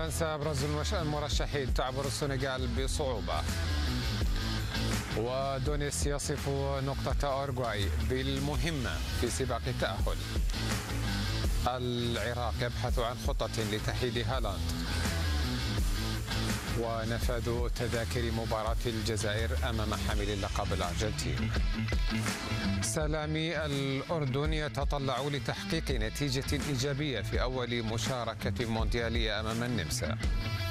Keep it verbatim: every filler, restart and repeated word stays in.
فرنسا أبرز المرشحين تعبر السنغال بصعوبة. ودونيس يصف نقطة أورغواي بالمهمة في سباق التأهل. العراق يبحث عن خطة لتحييد هالاند. ونفاذ تذاكر مباراة الجزائر أمام حامل اللقب الأرجنتين. سلامي الأردن يتطلع لتحقيق نتيجة إيجابية في أول مشاركة مونديالية أمام النمسا.